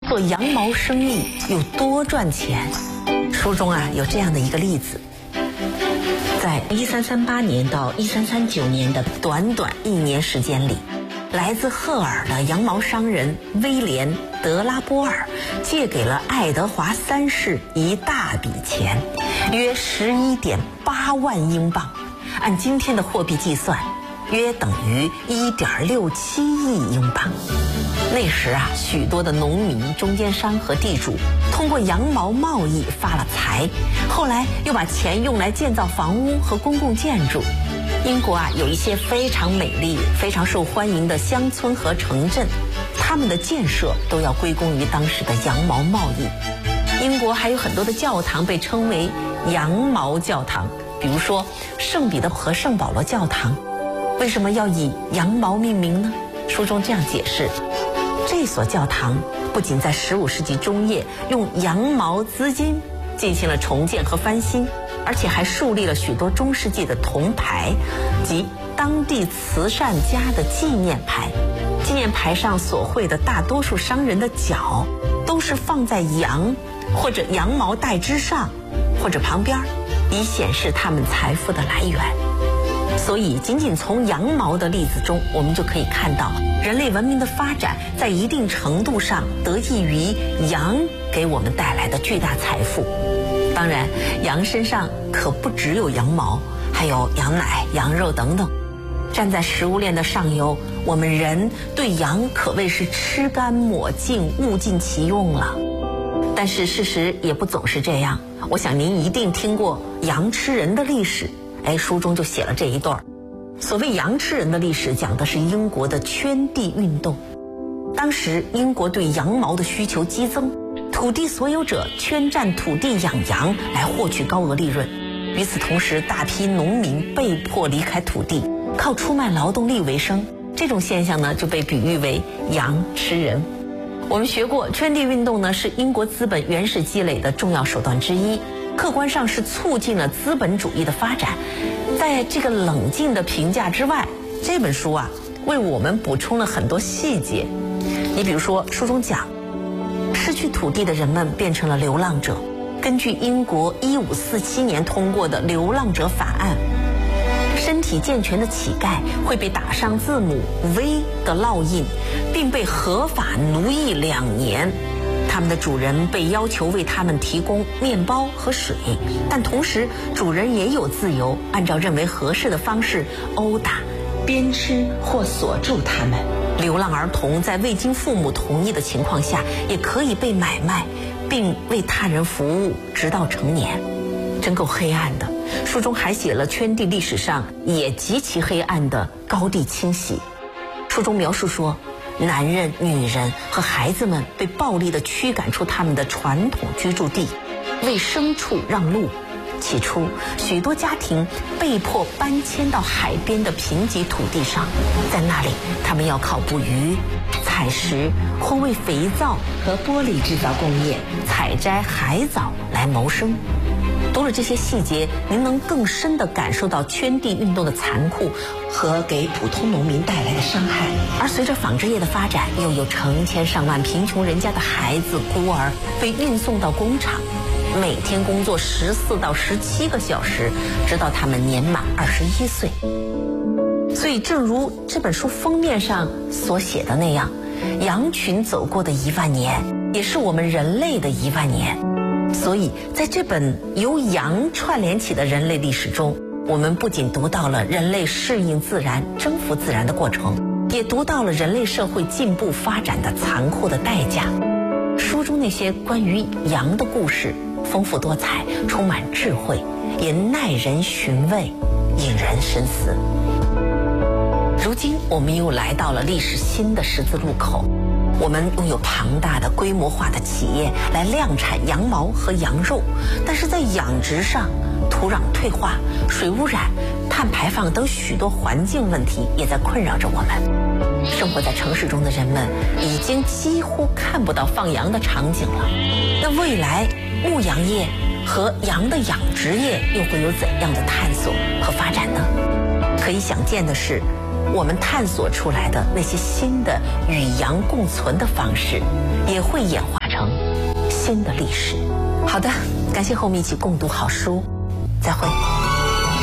做羊毛生意有多赚钱。书中有这样的一个例子，在1338年到1339年的短短1年时间里，来自赫尔的羊毛商人威廉·德拉波尔借给了爱德华3世一大笔钱，约11.8万英镑，按今天的货币计算，约等于1.67亿英镑。那时许多的农民、中间商和地主通过羊毛贸易发了财，后来又把钱用来建造房屋和公共建筑。英国有一些非常美丽、非常受欢迎的乡村和城镇，他们的建设都要归功于当时的羊毛贸易。英国还有很多的教堂被称为羊毛教堂，比如说圣彼得和圣保罗教堂。为什么要以羊毛命名呢？书中这样解释，这所教堂不仅在15世纪中叶用羊毛资金进行了重建和翻新，而且还树立了许多中世纪的铜牌及当地慈善家的纪念牌。纪念牌上所绘的大多数商人的脚都是放在羊或者羊毛带之上或者旁边，以显示他们财富的来源。所以仅仅从羊毛的例子中，我们就可以看到人类文明的发展在一定程度上得益于羊给我们带来的巨大财富。当然，羊身上可不只有羊毛，还有羊奶、羊肉等等。站在食物链的上游，我们人对羊可谓是吃干抹净、物尽其用了。但是事实也不总是这样，我想您一定听过羊吃人的历史。书中就写了这一段。所谓羊吃人的历史，讲的是英国的圈地运动。当时英国对羊毛的需求激增，土地所有者圈占土地养羊来获取高额利润。与此同时，大批农民被迫离开土地，靠出卖劳动力为生。这种现象呢，就被比喻为羊吃人。我们学过，圈地运动呢是英国资本原始积累的重要手段之一，客观上是促进了资本主义的发展。在这个冷静的评价之外，这本书为我们补充了很多细节。你比如说，书中讲，失去土地的人们变成了流浪者。根据英国1547年通过的流浪者法案，身体健全的乞丐会被打上字母 V 的烙印，并被合法奴役2年。他们的主人被要求为他们提供面包和水，但同时主人也有自由按照认为合适的方式殴打、鞭笞或锁住他们。流浪儿童在未经父母同意的情况下也可以被买卖，并为他人服务直到成年。真够黑暗的。书中还写了圈地历史上也极其黑暗的高地清洗。书中描述说，男人、女人和孩子们被暴力地驱赶出他们的传统居住地，为牲畜让路。起初，许多家庭被迫搬迁到海边的贫瘠土地上，在那里，他们要靠捕鱼、采石或为肥皂和玻璃制造工业采摘海藻来谋生。读了这些细节，您能更深地感受到圈地运动的残酷和给普通农民带来的伤害。而随着纺织业的发展，又有成千上万贫穷人家的孩子、孤儿被运送到工厂，每天工作14到17个小时，直到他们年满21岁。所以正如这本书封面上所写的那样，羊群走过的1万年，也是我们人类的1万年。所以在这本由羊串联起的人类历史中，我们不仅读到了人类适应自然、征服自然的过程，也读到了人类社会进步发展的残酷的代价。书中那些关于羊的故事丰富多彩，充满智慧，也耐人寻味，引人深思。如今我们又来到了历史新的十字路口，我们拥有庞大的规模化的企业来量产羊毛和羊肉，但是在养殖上，土壤退化、水污染、碳排放等许多环境问题也在困扰着我们。生活在城市中的人们已经几乎看不到放羊的场景了。那未来牧羊业和羊的养殖业又会有怎样的探索和发展呢？可以想见的是，我们探索出来的那些新的与羊共存的方式，也会演化新的历史。好的，感谢和我们一起共读好书，再会。